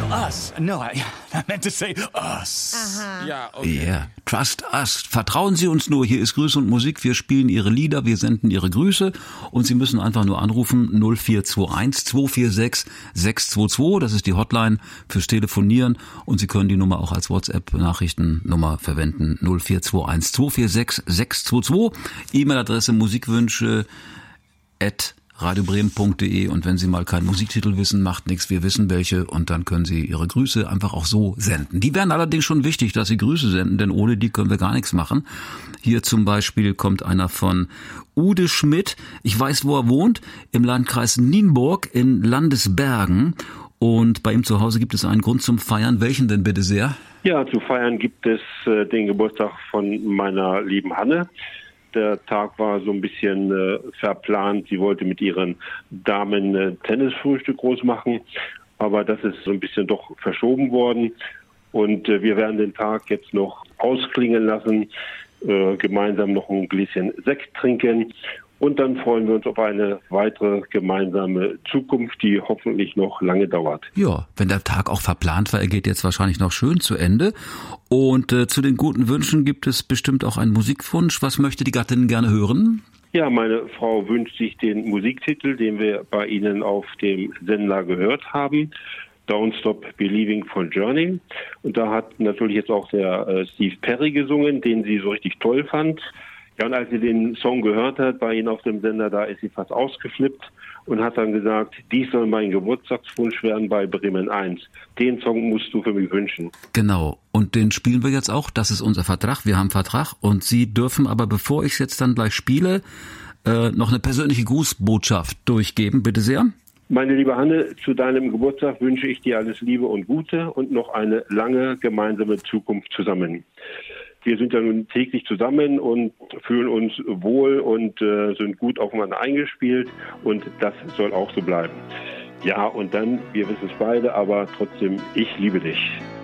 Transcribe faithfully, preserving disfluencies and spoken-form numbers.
Us. No, I, I meant to say us. Aha. Ja, okay. Yeah, trust us. Vertrauen Sie uns nur. Hier ist Grüße und Musik. Wir spielen Ihre Lieder, wir senden Ihre Grüße und Sie müssen einfach nur anrufen null vier zwei eins zwei vier sechs sechs zwei zwei. Das ist die Hotline fürs Telefonieren und Sie können die Nummer auch als WhatsApp-Nachrichtennummer verwenden. null vier zwei eins zwei vier sechs sechs zwei zwei. E-Mail-Adresse musikwünsche at radiobremen punkt de und wenn Sie mal keinen Musiktitel wissen, macht nichts, wir wissen welche und dann können Sie Ihre Grüße einfach auch so senden. Die wären allerdings schon wichtig, dass Sie Grüße senden, denn ohne die können wir gar nichts machen. Hier zum Beispiel kommt einer von Ude Schmidt, ich weiß, wo er wohnt, im Landkreis Nienburg in Landesbergen und bei ihm zu Hause gibt es einen Grund zum Feiern. Welchen denn bitte sehr? Ja, zu feiern gibt es äh, den Geburtstag von meiner lieben Hanne. Der Tag war so ein bisschen äh, verplant. Sie wollte mit ihren Damen äh, Tennisfrühstück groß machen, aber das ist so ein bisschen doch verschoben worden. Und äh, wir werden den Tag jetzt noch ausklingen lassen, äh, gemeinsam noch ein Gläschen Sekt trinken. Und dann freuen wir uns auf eine weitere gemeinsame Zukunft, die hoffentlich noch lange dauert. Ja, wenn der Tag auch verplant war, er geht jetzt wahrscheinlich noch schön zu Ende. Und äh, zu den guten Wünschen gibt es bestimmt auch einen Musikwunsch. Was möchte die Gattin gerne hören? Ja, meine Frau wünscht sich den Musiktitel, den wir bei Ihnen auf dem Sender gehört haben. Don't Stop Believing von Journey. Und da hat natürlich jetzt auch der äh, Steve Perry gesungen, den sie so richtig toll fand. Ja, und als sie den Song gehört hat bei Ihnen auf dem Sender, da ist sie fast ausgeflippt und hat dann gesagt, dies soll mein Geburtstagswunsch werden bei Bremen eins. Den Song musst du für mich wünschen. Genau, und den spielen wir jetzt auch. Das ist unser Vertrag, wir haben Vertrag. Und Sie dürfen aber, bevor ich es jetzt dann gleich spiele, äh, noch eine persönliche Grußbotschaft durchgeben. Bitte sehr. Meine liebe Hanne, zu deinem Geburtstag wünsche ich dir alles Liebe und Gute und noch eine lange gemeinsame Zukunft zusammen. Wir sind ja nun täglich zusammen und fühlen uns wohl und äh, sind gut aufeinander eingespielt und das soll auch so bleiben. Ja, und dann, wir wissen es beide, aber trotzdem, ich liebe dich.